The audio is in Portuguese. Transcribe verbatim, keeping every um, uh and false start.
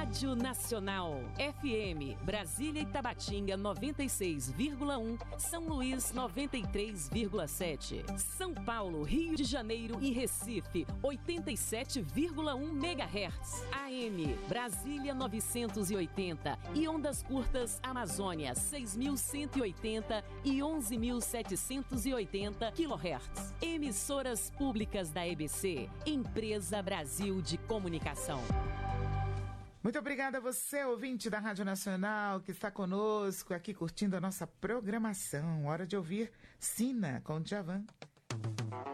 Rádio Nacional. F M, Brasília e Tabatinga noventa e seis vírgula um, São Luís noventa e três vírgula sete. São Paulo, Rio de Janeiro e Recife oitenta e sete vírgula um megahertz. A M, Brasília novecentos e oitenta e ondas curtas Amazônia seis mil cento e oitenta e onze mil setecentos e oitenta quilohertz. Emissoras públicas da E B C, Empresa Brasil de Comunicação. Muito obrigada a você, ouvinte da Rádio Nacional, que está conosco aqui curtindo a nossa programação. Hora de ouvir Sina com Djavan.